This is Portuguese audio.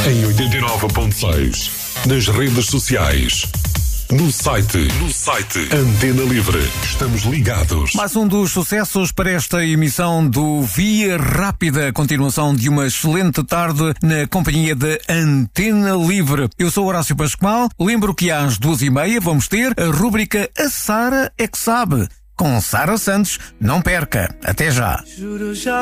Em 89.6, nas redes sociais, no site Antena Livre. Estamos ligados. Mais um dos sucessos para esta emissão do Via Rápida, continuação de uma excelente tarde na companhia da Antena Livre. Eu sou Horácio Pascoal. Lembro que às 2h30 vamos ter a rúbrica A Sara é que Sabe, com Sara Santos. Não perca. Até já.